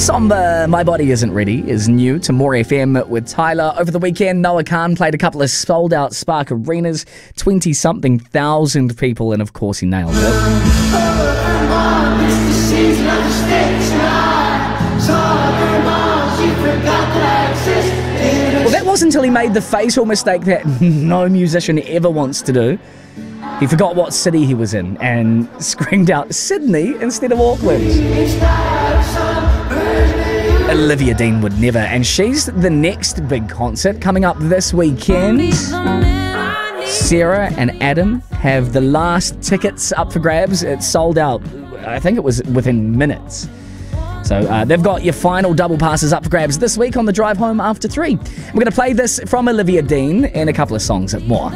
Somber, My Body Isn't Ready is new to More FM with Tyler. Over the weekend, Noah Khan played a couple of sold-out Spark Arenas, 20-something thousand people, and of course he nailed it. Well, that wasn't until he made the fatal mistake that no musician ever wants to do. He forgot what city he was in and screamed out Sydney instead of Auckland. Olivia Dean would never, and she's the next big concert coming up this weekend. Sarah and Adam have the last tickets up for grabs. It's sold out, I think it was within minutes. So they've got your final double passes up for grabs this week on the drive home after 3. We're going to play this from Olivia Dean and a couple of songs at more.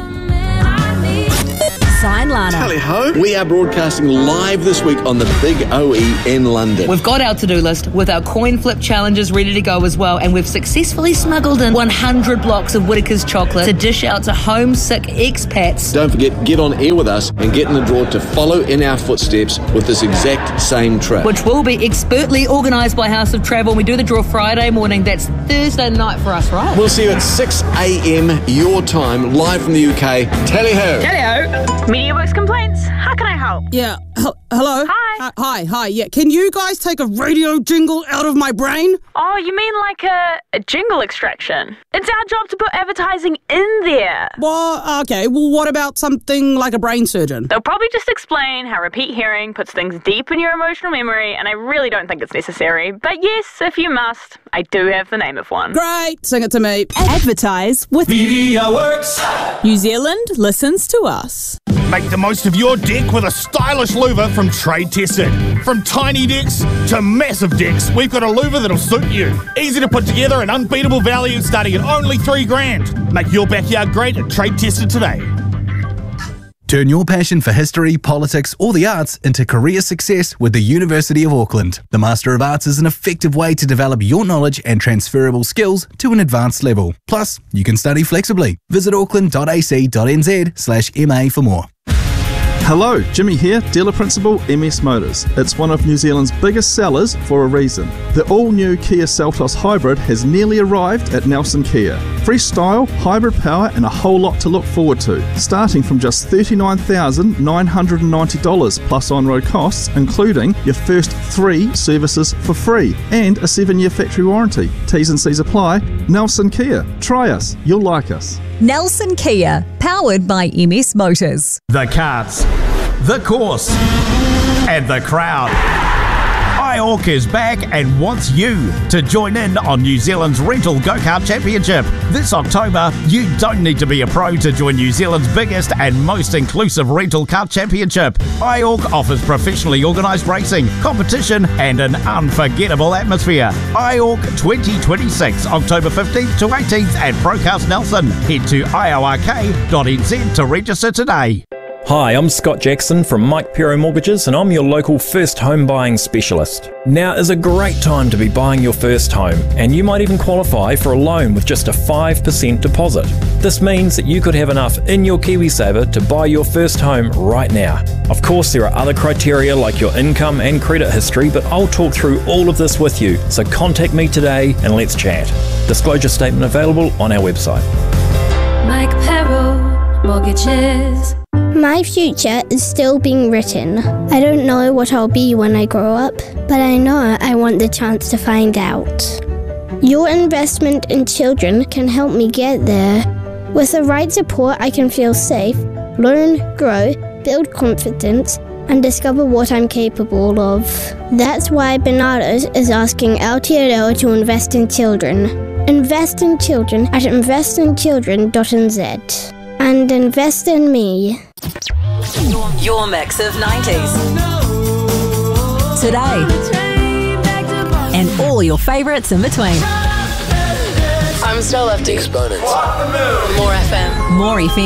Sign Lana. Tally ho! We are broadcasting live this week on the Big OE in London. We've got our to-do list with our coin flip challenges ready to go as well, and we've successfully smuggled in 100 blocks of Whittaker's chocolate to dish out to homesick expats. Don't forget, get on air with us and get in the draw to follow in our footsteps with this exact same trip. Which will be expertly organised by House of Travel. We do the draw Friday morning. That's Thursday night for us, right? We'll see you at 6 a.m. your time, live from the UK. Tally ho! Tally ho! MediaWorks Complaints. How can I help? Yeah. Hello? Hi. Hi. Yeah. Can you guys take a radio jingle out of my brain? Oh, you mean like a jingle extraction? It's our job to put advertising in there. Well, okay. Well, what about something like a brain surgeon? They'll probably just explain how repeat hearing puts things deep in your emotional memory, and I really don't think it's necessary. But yes, if you must, I do have the name of one. Great. Sing it to me. Advertise with MediaWorks. New Zealand listens to us. Make the most of your deck with a stylish louver from Trade Tested. From tiny decks to massive decks, we've got a louver that'll suit you. Easy to put together and unbeatable value starting at only $3,000. Make your backyard great at Trade Tested today. Turn your passion for history, politics, or the arts into career success with the University of Auckland. The Master of Arts is an effective way to develop your knowledge and transferable skills to an advanced level. Plus, you can study flexibly. Visit auckland.ac.nz/MA for more. Hello, Jimmy here, Dealer Principal, MS Motors. It's one of New Zealand's biggest sellers for a reason. The all-new Kia Seltos Hybrid has nearly arrived at Nelson Kia. Fresh style, hybrid power and a whole lot to look forward to. Starting from just $39,990 plus on-road costs, including your first 3 services for free and a 7-year factory warranty. T's and C's apply. Nelson Kia. Try us. You'll like us. Nelson Kia, powered by MS Motors. The carts, the course, and the crowd. IORC is back and wants you to join in on New Zealand's Rental Go-Kart Championship. This October, you don't need to be a pro to join New Zealand's biggest and most inclusive rental kart championship. IORC offers professionally organised racing, competition and an unforgettable atmosphere. IORC 2026, October 15th to 18th at Procast Nelson. Head to iork.nz to register today. Hi, I'm Scott Jackson from Mike Pero Mortgages and I'm your local first home buying specialist. Now is a great time to be buying your first home and you might even qualify for a loan with just a 5% deposit. This means that you could have enough in your KiwiSaver to buy your first home right now. Of course, there are other criteria like your income and credit history, but I'll talk through all of this with you, so contact me today and let's chat. Disclosure statement available on our website. Mike Pero Mortgages. My future is still being written. I don't know what I'll be when I grow up, but I know I want the chance to find out. Your investment in children can help me get there. With the right support, I can feel safe, learn, grow, build confidence, and discover what I'm capable of. That's why Bernardo's is asking Aotearoa to invest in children. Invest in children at investinchildren.nz. And invest in me. Your mix of 90s. Today. And all your favourites in between. I'm still lefty. Exponents. More FM. More FM.